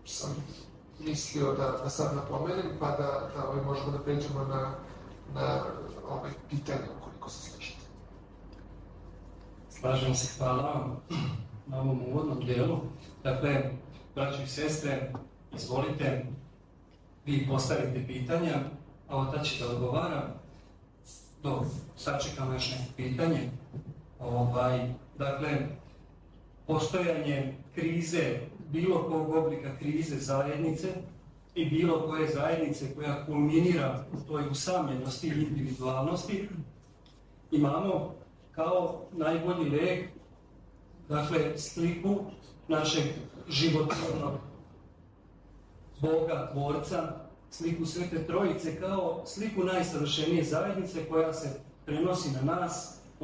sam mislio da sad napomenem, pa da možemo da pređemo na pitanje ukoliko se slažete. Slažem se, hvala vam na ovom uvodnom dijelu. Dakle, braćo i sestre, izvolite, vi postavite pitanja, a Ota će da odgovara. Sačekamo još neko pitanje. Dakle, postojanje krize, bilo kog oblika krize zajednice i bilo koje zajednice koja kulminira u toj usamljenosti i individualnosti, imamo kao najbolji lijek, dakle, sliku našeg životvornog Boga, Tvorca, sliku Svete Trojice kao sliku najsavršenije zajednice koja se prenosi na nas